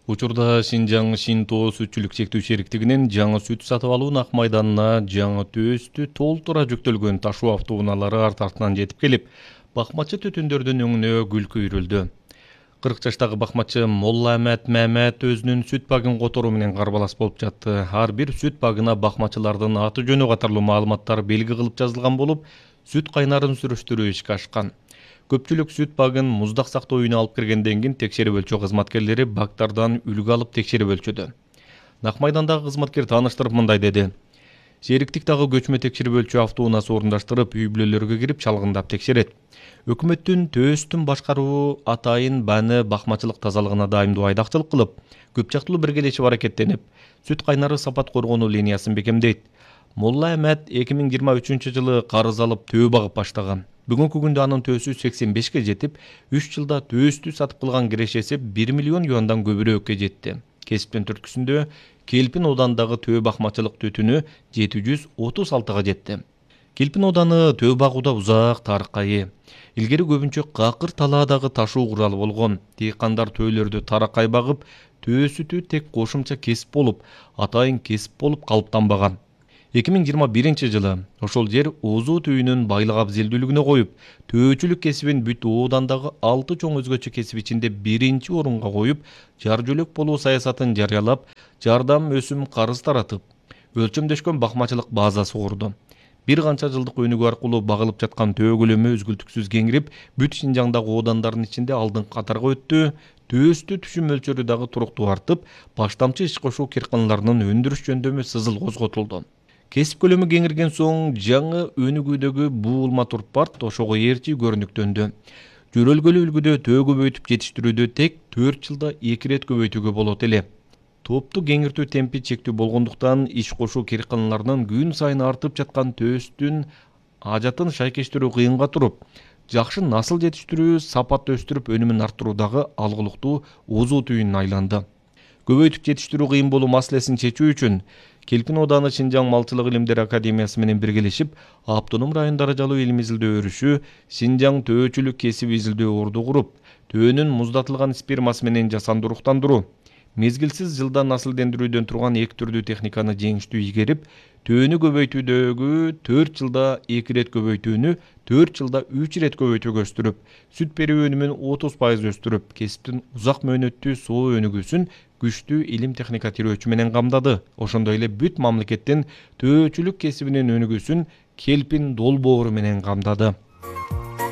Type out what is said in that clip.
Учурда Шинжаң Шинтоо сүтчүлүк чектөө шериктигинин жаңы сүт сатып алуу ак майданына жаңы төстү толтура жүктөлгөн ташуу автоунаалары арт артынан жетип келип, бакмачы түтүндөрдүн өңүнө күлкү үйрүлдү. 40 жаштагы бакмачы Молла Амет Мамет өзүнүн сүт багын которуу менен карбалас болуп жатты. Ар бир сүт багына бакмачылардын аты жөнү катарлуу маалыматтар белги кылып жазылган болуп, сүт кайнарын сүрүштүрүү ишке ашкан. Көпчүлүк сүт багын муздак сактоо үйүнө алып киргенден кийин текшерип өлчөө кызматкерлери бактардан үлгү алып текшерип өлчөдү. Нак майдандагы кызматкер тааныштырып мындай деди: Шериктик дагы көчмө текшерип өлчөө автоунаасы орундаштырып, үй бүлөлөргө кирип чалгындап текшерет. Өкмөттүн төстүн башкаруу атайын баны бакмачылык тазалыгына дайымдуу айдакчылык кылып, көп жактылуу биргелешип аракеттенип, сүт кайнары сапат коргонуу линиясын бекемдейт. Молла Амет 2023-жылы карыз алып төө багып баштаган. Бүгүнкү күндө анын төөсү 85ге жетип, 3 жылда төөстү сатып кылган кирешеси 1 миллион юандан көбүрөөккө жетти. Кесиптин түрткүсүндө Келпин оодандагы төө бакмачылык түтүнү 736-га жетти. Келпин ооданы төө багууда узак тарыхка ээ. Илгери көбүнчө какыр талаадагы ташуу куралы болгон. Дыйкандар төөлөрдү таракай багып, төө сүтү тек кошумча кесип болуп, атайын кесип болуп калыптанбаган. 2021-жылы ошол жер Оозу түйүнүн байлык абзелдүүлүгүнө коюп, төөчүлүк кесибин бүт оодандагы 6 чоң өзгөчө кесип ичинде 1-чи орунга коюп, жар жөлөк болуу саясатын жарыялап, жардам өсүм карыз таратып, өлчөмдөшкөн бакмачылык базасы курду. Бир канча жылдык өнүгүү аркылуу багылып жаткан төө көлөмү үзгүлтүксүз кеңирип, бүт Шинжаңдагы оодандардын ичинде алдыңкы катарга өттү. Төөстү түшүм мөлчөрү дагы туруктуу артып, баштамчы иш кошуу кыйрканаларынын өндүрүш жөндөмү сызыл козготулду. Кесип көлөмү кеңирген соң жаңы өнүгүүдөгү буулма турпарт ошого ээрчи көрүнүктөндү. Жөрөлгөлүү үлгүдө төө көбөйтүп жетиштирүүдө тек 4 жылда 2 ирет көбөйтүүгө болот эле. Топту кеңиртүү темпи чектүү болгондуктан иш кошуу кыйрканаларынын күн сайын артып жаткан төөстүн ажатын шайкештирүү кыйынга туруп, жакшы насыл жетиштирүү, сапат өстүрүп өнүмүн арттыруу дагы алгылыктуу Оозу түйүнүнө айланды. Көбөйтүп жетиштирүү кыйын болуу маселесин чечүү үчүн Келпин ооданы Шинжаң малчылык илимдери академиясы менен биргелешип, автоном район даражалуу илим изилдөө өрүшү Шинжаң төөчүлүк кесип изилдөө орду куруп, төөнүн муздатылган спермасы менен жасанды уруктандыруу, мезгилсиз жылдам насылдендирүүдөн турган эки түрдүү техниканы жеңиштүү ийгерип, төөнү көбөйтүүдөгү 4 жылда 2 ирет көбөйтүүнү 4 жылда 3 ирет көбөйтүүгө өстүрүп, сүт берүү өнүмүн 30% өстүрүп, кесиптин узак мөөнөттүү соо өнүгүүсүн күчтүү илим техника тирөөчү менен камдады. Ошондой эле бүт мамлекеттин төөчүлүк кесибинин өнүгүүсүн Келпин долбоору менен камдады.